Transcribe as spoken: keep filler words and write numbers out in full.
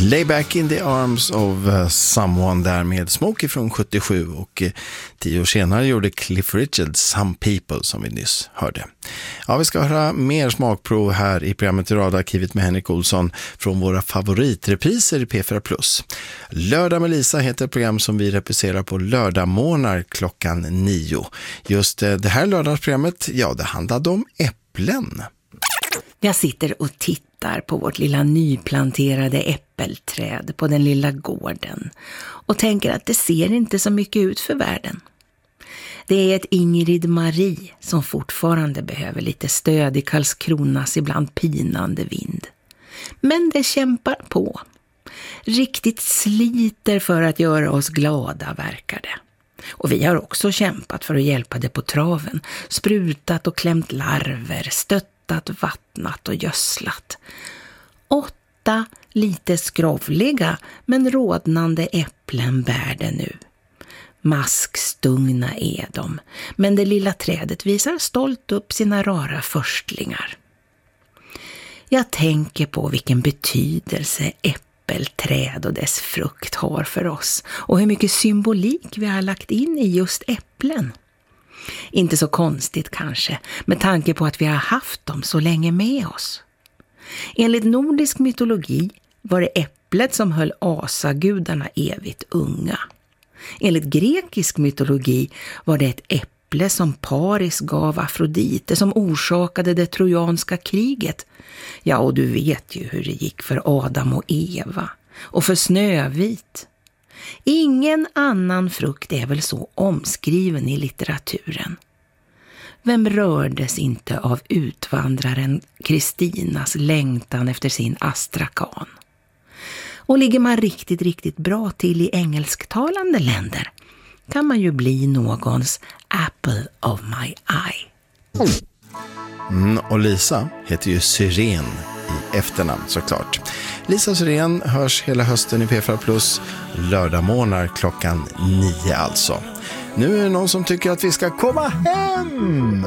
Lay back in the arms of uh, someone där med Smokey från sjuttiosju och eh, tio år senare gjorde Cliff Richard Some People som vi nyss hörde. Ja, vi ska höra mer smakprov här i programmet i Radarkivet med Henrik Olsson från våra favoritrepriser i P fyra plus. Lördag med Lisa heter ett program som vi repriserar på lördagmorgnar klockan nio. Just eh, det här lördagsprogrammet, ja det handlade om äpplen. Jag sitter och tittar på vårt lilla nyplanterade äppelträd på den lilla gården och tänker att det ser inte så mycket ut för världen. Det är ett Ingrid Marie som fortfarande behöver lite stöd i Karlskronas ibland pinande vind. Men det kämpar på. Riktigt sliter för att göra oss glada verkar det. Och vi har också kämpat för att hjälpa det på traven. Sprutat och klämt larver, stöttat, vattnat och gödslat. Åtta lite skrovliga men rodnande äpplen bär det nu. Maskstungna är de, men det lilla trädet visar stolt upp sina rara förstlingar. Jag tänker på vilken betydelse äppelträd och dess frukt har för oss och hur mycket symbolik vi har lagt in i just äpplen. Inte så konstigt kanske, med tanke på att vi har haft dem så länge med oss. Enligt nordisk mytologi var det äpplet som höll asagudarna evigt unga. Enligt grekisk mytologi var det ett äpple som Paris gav Afrodite som orsakade det trojanska kriget. Ja, och du vet ju hur det gick för Adam och Eva och för Snövit. Ingen annan frukt är väl så omskriven i litteraturen. Vem rördes inte av utvandraren Kristinas längtan efter sin astrakan? Och ligger man riktigt, riktigt bra till i engelsktalande länder kan man ju bli någons apple of my eye. Mm, och Lisa heter ju Syren i efternamn såklart. Lisa Syren hörs hela hösten i P fyra plus, lördagmorgnar klockan nio alltså. Nu är det någon som tycker att vi ska komma hem!